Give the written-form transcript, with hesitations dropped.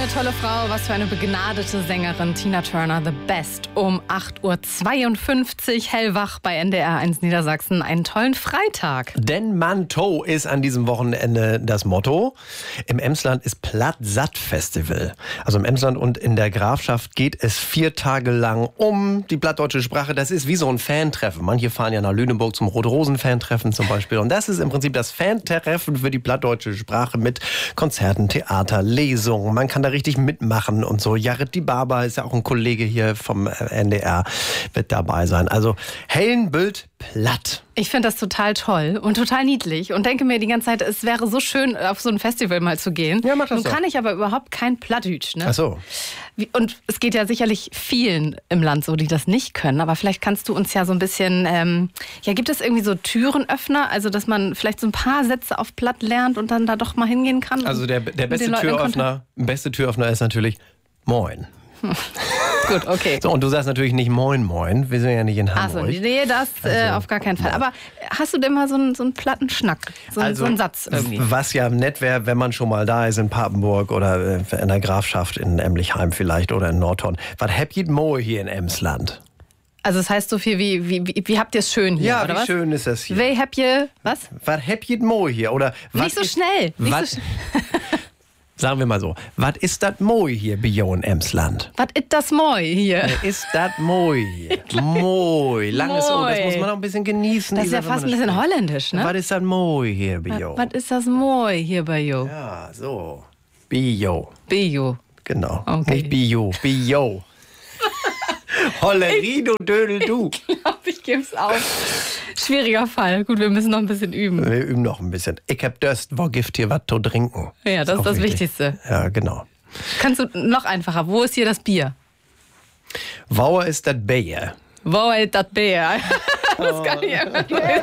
eine tolle Frau, was für eine begnadete Sängerin. Tina Turner, The Best, um 8.52 Uhr, hellwach bei NDR 1 Niedersachsen. Einen tollen Freitag. Denn Manteau ist an diesem Wochenende das Motto. Im Emsland ist Plattsatt-Festival. Also im Emsland und in der Grafschaft geht es 4 Tage lang um die plattdeutsche Sprache. Das ist wie so ein Fantreffen. Manche fahren ja nach Lüneburg zum Rot-Rosen-Fantreffen zum Beispiel. Und das ist im Prinzip das Fantreffen für die plattdeutsche Sprache mit Konzerten, Theater, Lesungen. Man kann da richtig mitmachen und so. Jared Dibaba ist ja auch ein Kollege hier vom NDR, wird dabei sein. Also Hellenbüld platt. Ich finde das total toll und total niedlich und denke mir die ganze Zeit, es wäre so schön, auf so ein Festival mal zu gehen. Ja, mach das Nun doch. kann ich aber überhaupt kein Plattdütsch, ne? Ach so. Und es geht ja sicherlich vielen im Land so, die das nicht können. Aber vielleicht kannst du uns ja so ein bisschen, gibt es irgendwie so Türenöffner? Also, dass man vielleicht so ein paar Sätze auf Platt lernt und dann da doch mal hingehen kann? Also der beste Türöffner ist natürlich Moin. Gut, okay. So, und du sagst natürlich nicht Moin Moin, wir sind ja nicht in Hamburg. Achso, nee, das auf gar keinen Fall. Aber hast du denn mal so einen Plattenschnack, so einen Satz irgendwie? Was ja nett wäre, wenn man schon mal da ist in Papenburg oder in der Grafschaft in Emlichheim vielleicht oder in Nordhorn. Was habt ihr Moe hier in Emsland? Also es heißt so viel wie habt ihr es schön hier, Ja, oder wie was? schön ist das hier? Wie habt ihr, was? Was habt ihr Moe hier? Oder Nicht so schnell. Sagen wir mal so, was ist das Moe hier bei in Emsland? Was ist das Moi hier? Ist das Moe hier? Moe. Langes O, das muss man auch ein bisschen genießen. Das ist ja fast ein bisschen holländisch, ne? Was ist das Moe hier bei Was ist das Moi hier bei Jo? Ja, so. Bio. Bio. Genau. Okay. Nicht Bio. Bio. Hollerie, du Dödel, du. Ich glaube, ich gebe es auf. Schwieriger Fall. Gut, wir müssen noch ein bisschen üben. Wir üben noch ein bisschen. Ich hab Durst, wo Gift hier was zu trinken. Ja, das ist das auch wichtig. Wichtigste. Ja, genau. Kannst du noch einfacher? Wo ist hier das Bier? Wauer ist das Bier. Wo ist das Bier? Das kann ich einfach nicht.